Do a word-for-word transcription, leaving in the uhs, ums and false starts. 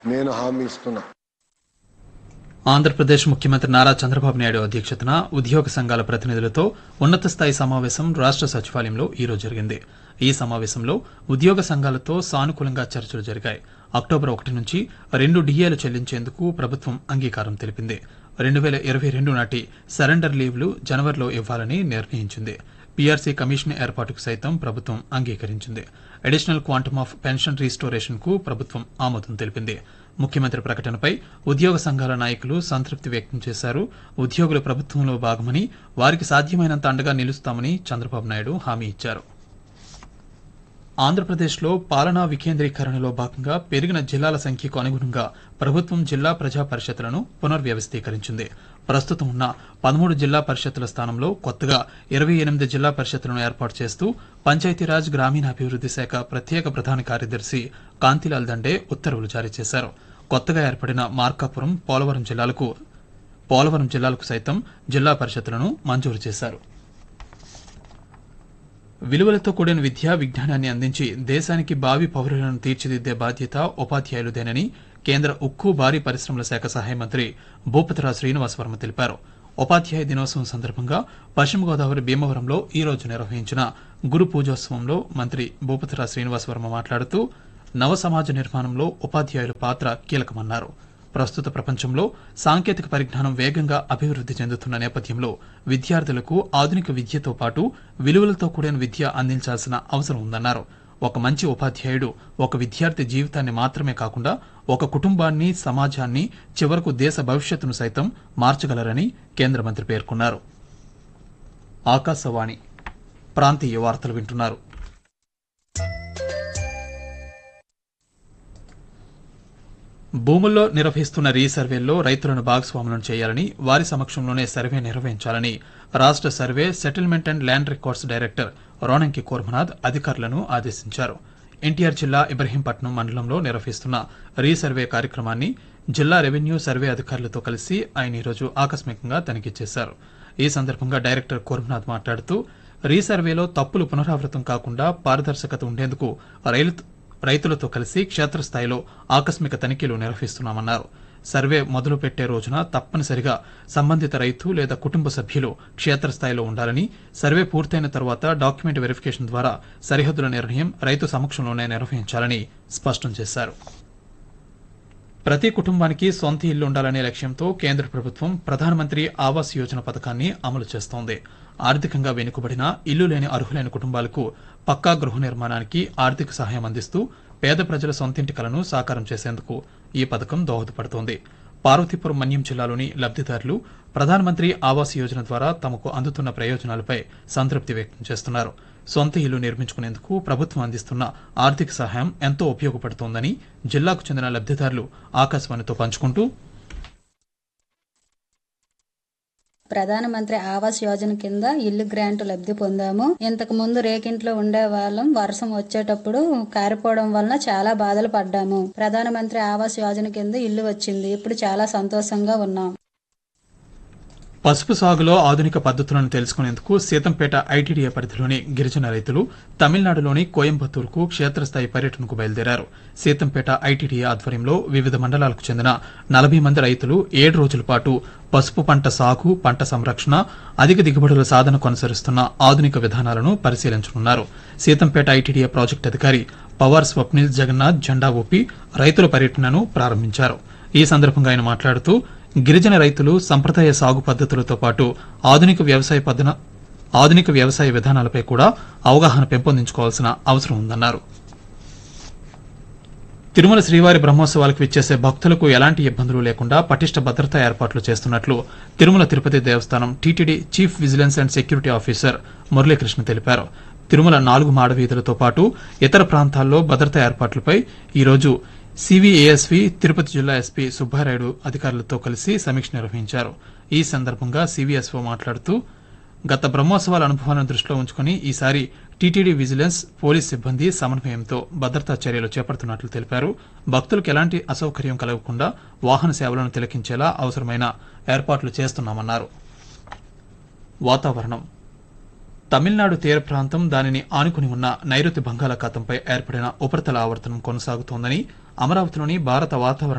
నేను హామీ ఇస్తున్నా. ఆంధ్రప్రదేశ్ ముఖ్యమంత్రి నారా చంద్రబాబు నాయుడు అధ్యక్షతన ఉద్యోగ సంఘాల ప్రతినిధులతో ఉన్నత స్థాయి సమావేశం రాష్ట సచివాలయంలో ఈ రోజు జరిగింది. ఈ సమావేశంలో ఉద్యోగ సంఘాలతో సానుకూలంగా చర్చలు జరిగాయి. అక్టోబర్ ఒకటి నుంచి రెండు డిఏలు చెల్లించేందుకు ప్రభుత్వం అంగీకారం తెలిపింది. రెండు పేల ఇరవై రెండు నాటి సరెండర్ లీవ్లు జనవరిలో ఇవ్వాలని నిర్ణయించింది. పీఆర్సీ కమిషన్ ఏర్పాటుకు సైతం ప్రభుత్వం అంగీకరించింది. Additional quantum of pension restoration కు ప్రభుత్వం ఆమోదం తెలిపింది. ముఖ్యమంత్రి ప్రకటనపై ఉద్యోగ సంఘాల నాయకులు సంతృప్తి వ్యక్తం చేశారు. ఉద్యోగులు ప్రభుత్వంలో భాగమని, వారికి సాధ్యమైనంత అండగా నిలుస్తామని చంద్రబాబు నాయుడు హామీ ఇచ్చారు. ఆంధ్రప్రదేశ్లో పాలనా వికేంద్రీకరణలో భాగంగా పెరిగిన జిల్లాల సంఖ్యకు అనుగుణంగా ప్రభుత్వం జిల్లా ప్రజా పరిషత్లను పునర్వ్యవస్థీకరించింది. ప్రస్తుతం ఉన్న పదమూడు జిల్లా పరిషత్తుల స్థానంలో కొత్తగా ఇరవై ఎనిమిది జిల్లా పరిషత్తులను ఏర్పాటు చేస్తూ పంచాయతీరాజ్ గ్రామీణాభివృద్ది శాఖ ప్రత్యేక ప్రధాన కార్యదర్శి కాంతిలాల్ దండే ఉత్తర్వులు జారీ చేశారు. కొత్తగా ఏర్పడిన మార్కాపురం, పోలవరం జిల్లాలకు పోలవరం జిల్లాలకు సైతం జిల్లా పరిషత్తులను మంజూరు చేశారు. విలువలతో కూడిన విద్యా విజ్ఞానాన్ని అందించి దేశానికి భావి పౌరులను తీర్చిదిద్దే బాధ్యత ఉపాధ్యాయులదేనని కేంద్ర ఉక్కు, భారీ పరిశ్రమల శాఖ సహాయ మంత్రి భూపతిరాజు శ్రీనివాసవర్మ తెలిపారు. ఉపాధ్యాయ దినోత్సవం సందర్భంగా పశ్చిమ గోదావరి భీమవరంలో ఈ రోజు నిర్వహించిన గురు పూజోత్సవంలో మంత్రి భూపతిరాజు శ్రీనివాసవర్మ మాట్లాడుతూ నవ సమాజ నిర్మాణంలో ఉపాధ్యాయుల పాత్ర కీలకమన్నారు. ప్రస్తుత ప్రపంచంలో సాంకేతిక పరిజ్ఞానం వేగంగా అభివృద్ది చెందుతున్న నేపథ్యంలో విద్యార్థులకు ఆధునిక విద్యతో పాటు విలువలతో కూడిన విద్య అందించాల్సిన అవసరం ఉందన్నారు. ఒక మంచి ఉపాధ్యాయుడు ఒక విద్యార్థి జీవితాన్ని మాత్రమే కాకుండా ఒక కుటుంబాన్ని, సమాజాన్ని, చివరకు దేశ భవిష్యత్తును సైతం మార్చగలరని కేంద్ర మంత్రి పేర్కొన్నారు. ఆకాశవాణి ప్రాంతీయ వార్తలు వింటున్నారు. భూముల్లో నిర్వహిస్తున్న రీసర్వేల్లో రైతులను భాగస్వాములను చేయాలని, వారి సమక్షంలోనే సర్వే నిర్వహించాలని రాష్ట survey, settlement and land records director Ronanki Kormanath అధికారులను ఆదేశించారు. ఎన్టీఆర్ జిల్లా ఇబ్రహీంపట్నం మండలంలో నిర్వహిస్తున్న రీసర్వే కార్యక్రమాన్ని జిల్లా రెవెన్యూ సర్వే అధికారులతో కలిసి ఆయన ఈరోజు ఆకస్మికంగా తనిఖీ చేశారు. ఈ సందర్భంగా డైరెక్టర్ కోర్మనాథ్ మాట్లాడుతూ రీసర్వేలో తప్పులు పునరావృతం కాకుండా పారదర్శకత ఉండేందుకు రైతులతో కలిసి క్షేత్రస్థాయిలో ఆకస్మిక తనిఖీలు నిర్వహిస్తున్నామన్నారు. సర్వే మొదలు పెట్టే రోజున తప్పనిసరిగా సంబంధిత రైతు లేదా కుటుంబ సభ్యులు క్షేత్రస్థాయిలో ఉండాలని, సర్వే పూర్తయిన తర్వాత డాక్యుమెంట్ వెరిఫికేషన్ ద్వారా సరిహద్దుల నిర్ణయం రైతు సమక్షంలోనే నిర్వహించాలని స్పష్టం చేశారు. ప్రతి కుటుంబానికి సొంత ఇల్లు ఉండాలనే లక్ష్యంతో కేంద్ర ప్రభుత్వం ప్రధానమంత్రి ఆవాస్ యోజన పథకాన్ని అమలు చేస్తోంది. ఆర్థికంగా వెనుకబడిన, ఇల్లు లేని అర్హులైన కుటుంబాలకు పక్కా గృహ నిర్మాణానికి ఆర్థిక సహాయం అందిస్తూ పేద ప్రజల సొంతింటి కలను సాకారం చేసేందుకు ఈ పథకం దోహదపడుతోంది. పార్వతీపురం మన్యం జిల్లాలోని లబ్దిదారులు ప్రధానమంత్రి ఆవాస్ యోజన ద్వారా తమకు అందుతున్న ప్రయోజనాలపై సంతృప్తి వ్యక్తం చేస్తున్నారు. సొంత ఇల్లు నిర్మించుకునేందుకు ప్రభుత్వం అందిస్తున్న ఆర్థిక సహాయం ఎంతో ఉపయోగపడుతోందని జిల్లాకు చెందిన లబ్దిదారులు ఆకాశవాణితో పంచుకుంటూ, ప్రధానమంత్రి ఆవాస్ యోజన కింద ఇల్లు గ్రాంట్ లబ్ధి పొందాము. ఇంతకు ముందు రేకింట్లో ఉండే వాళ్ళం. వర్షం వచ్చేటప్పుడు కారిపోవడం వలన చాలా బాధలు పడ్డాము. ప్రధానమంత్రి ఆవాస్ యోజన కింద ఇల్లు వచ్చింది. ఇప్పుడు చాలా సంతోషంగా ఉన్నాం. పసుపు సాగులో ఆధునిక పద్ధతులను తెలుసుకునేందుకు సీతంపేట ఐటీడీఏ పరిధిలోని గిరిజన రైతులు తమిళనాడులోని కోయంబత్తూరుకు క్షేత్రస్థాయి పర్యటనకు బయలుదేరారు. సీతంపేట ఐటీడీఏ ఆధ్వర్యంలో వివిధ మండలాలకు చెందిన నలభై మంది రైతులు ఏడు రోజుల పాటు పసుపు పంట సాగు, పంట సంరక్షణ, అధిక దిగుబడుల సాధన కొనసాగిస్తున్న ఆధునిక విధానాలను పరిశీలించనున్నారు. సీతంపేట ఐటీడీఏ ప్రాజెక్టు అధికారి పవార్ స్వప్నిల్ జగన్నాథ్ జెండా ఊపి రైతుల పర్యటనను ప్రారంభించారు. ఈ సందర్భంగా ఆయన మాట్లాడుతూ గిరిజన రైతులు సంప్రదాయ సాగు పద్దతులతో పాటు ఆధునిక వ్యవసాయ పద్ధన ఆధునిక వ్యవసాయ విధానాలపై కూడా అవగాహన పెంపొందించుకోవాల్సిన అవసరం ఉందన్నారు. తిరుమల శ్రీవారి బ్రహ్మోత్సవాలకు విచ్చేసే భక్తులకు ఎలాంటి ఇబ్బందులు లేకుండా పటిష్ట భద్రతా ఏర్పాట్లు చేస్తున్నట్లు తిరుమల తిరుపతి దేవస్థానం TTD chief vigilance and security officer Muralikrishna తెలిపారు. తిరుమల నాలుగు మాడవీధులతో పాటు ఇతర ప్రాంతాల్లో భద్రతా ఏర్పాట్లపై ఈరోజు సివిఏఎస్వి తిరుపతి జిల్లా ఎస్పీ సుబ్బారాయుడు అధికారులతో కలిసి సమీక్ష నిర్వహించారు. ఈ సందర్భంగా సివిఎస్ఓ మాట్లాడుతూ గత బ్రహ్మోత్సవాల అనుభవాలను దృష్టిలో ఉంచుకుని ఈసారి టీటీడీ విజిలెన్స్, పోలీస్ సిబ్బంది సమన్వయంతో భద్రతా చర్యలు చేపడుతున్నట్లు తెలిపారు. భక్తులకు ఎలాంటి అసౌకర్యం కలగకుండా వాహన సేవలను తిలకించేలా అవసరమైన ఏర్పాట్లు చేస్తున్నామన్నారు. వాతావరణం. తమిళనాడు తీర ప్రాంతం, దానిని ఆనుకుని ఉన్న నైరుతి బంగాళాఖాతంపై ఏర్పడిన ఉపరితల ఆవర్తనం కొనసాగుతోందని అమరావతిలోని భారత వాతావరణ